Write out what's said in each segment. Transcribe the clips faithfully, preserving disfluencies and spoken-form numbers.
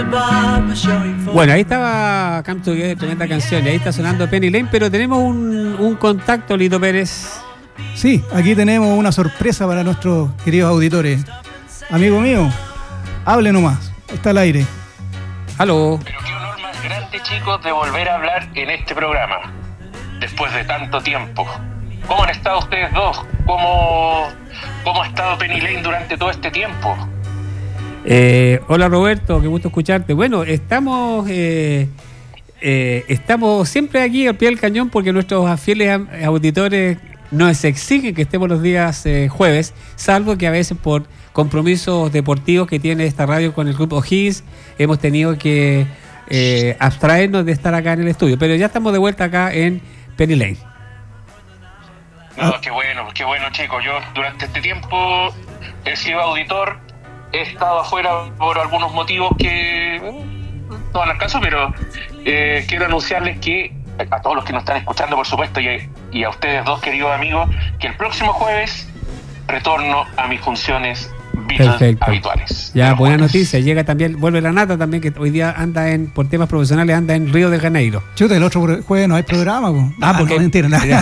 Bueno, ahí estaba Come Together, tremenda canción, y ahí está sonando Penny Lane, pero tenemos un, un contacto, Lito Pérez. Sí, aquí tenemos una sorpresa para nuestros queridos auditores. Amigo mío, hable nomás, está al aire. Aló. Pero qué honor más grande, chicos, de volver a hablar en este programa, después de tanto tiempo. ¿Cómo han estado ustedes dos? ¿Cómo, cómo ha estado Penny Lane durante todo este tiempo? Eh, hola Roberto, qué gusto escucharte. Bueno, estamos eh, eh, estamos siempre aquí al pie del cañón porque nuestros fieles auditores nos exigen que estemos los días eh, jueves, salvo que a veces por compromisos deportivos que tiene esta radio con el grupo O'Higgins hemos tenido que eh, abstraernos de estar acá en el estudio, pero ya estamos de vuelta acá en Penny Lane. No, qué bueno, qué bueno, chicos. Yo durante este tiempo he sido auditor. He estado afuera por algunos motivos que no van al caso, pero eh, quiero anunciarles que a todos los que nos están escuchando, por supuesto, y, y a ustedes dos, queridos amigos, que el próximo jueves retorno a mis funciones Beatles habituales. Ya, buena noticia. Llega también, vuelve la Nata también, que hoy día anda en, por temas profesionales, anda en Río de Janeiro. Chuta, el otro jueves no hay programa, po. Ah, porque no, mentira, nada.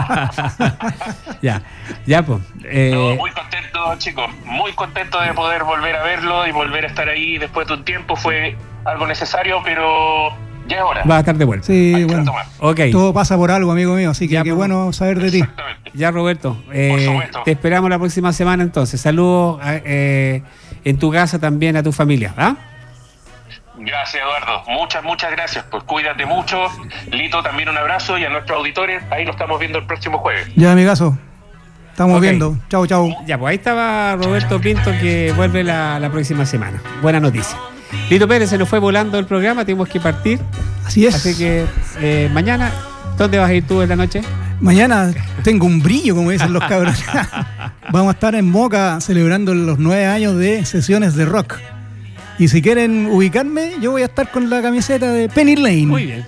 Ya, ya, pues. Eh... No, muy contento, chicos, muy contento de poder volver a verlo y volver a estar ahí después de un tiempo. Fue algo necesario, pero ya es hora. Va a estar de vuelta. Sí, bueno. Okay. Todo pasa por algo, amigo mío, así que ya, qué por... bueno saber de ti. Ya, Roberto, eh, te esperamos la próxima semana entonces. Saludos eh, en tu casa también a tu familia, ¿ah? Gracias, Eduardo. Muchas, muchas gracias. Pues cuídate mucho. Lito, también un abrazo, y a nuestros auditores, ahí lo estamos viendo el próximo jueves. Ya, amigazo. Estamos okay. viendo. Chau, chau. Ya, pues ahí estaba Roberto Pinto, que vuelve la, la próxima semana. Buena noticia. Lito Pérez, se nos fue volando el programa, tenemos que partir. Así es. Así que eh, mañana, ¿dónde vas a ir tú en la noche? Mañana tengo un brillo, como dicen los cabros. Vamos a estar en Moca celebrando los nueve años de sesiones de rock. Y si quieren ubicarme, yo voy a estar con la camiseta de Penny Lane. Muy bien.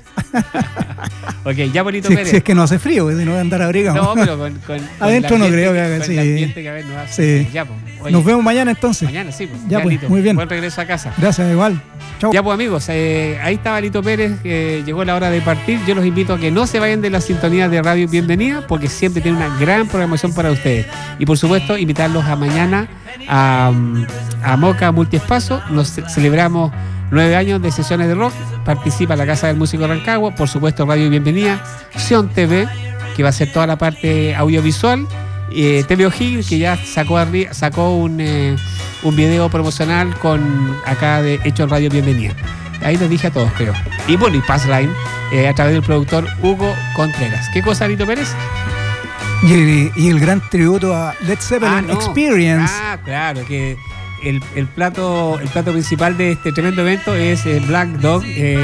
Ok, ya bonito si, Pérez. Si es que no hace frío, si no voy a andar abrigado. No, pero con, con, con adentro no creo que haga así. Sí. El ambiente que a ver nos hace. Sí. Ya, pues. Oye, nos vemos mañana entonces. Mañana, sí. Pues. Ya, ya pues, Lito. muy bien. Buen regreso a casa. Gracias, igual. Chau. Ya pues amigos, eh, ahí estaba Lito Pérez, que llegó la hora de partir. Yo los invito a que no se vayan de la sintonía de Radio Bienvenida, porque siempre tiene una gran programación para ustedes. Y por supuesto, invitarlos a mañana a, a Moca Multiespacio. Nos celebramos nueve años de sesiones de rock. Participa la Casa del Músico Rancagua, por supuesto Radio Bienvenida, Sion T V, que va a ser toda la parte audiovisual, eh, T V O'Higgins, que ya sacó, sacó un, eh, un video promocional con acá de hecho en Radio Bienvenida. Ahí les dije a todos, creo. Y bueno, y Passline, eh, a través del productor Hugo Contreras. ¿Qué cosa, Lito Pérez? Y el, y el gran tributo a Led Zeppelin ah, no. Experience. Ah, claro, que el, el plato el plato principal de este tremendo evento es el Black Dog eh,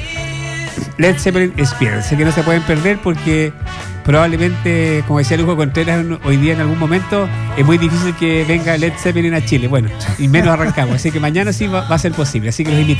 Led Zeppelin Experience, que no se pueden perder porque probablemente, como decía Hugo Contreras hoy día en algún momento, es muy difícil que venga Led Zeppelin a Chile, bueno, y menos a Rancagua, así que mañana sí va, va a ser posible, así que los invito.